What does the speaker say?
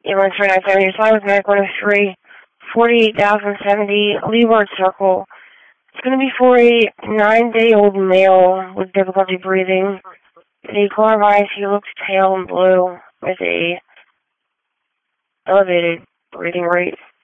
Airlines 3970, fly with Mac 103, 48,070, Leeward Circle. It's going to be for a 9-day-old male with difficulty breathing. The coronavirus, he looks pale and blue with a elevated breathing rate.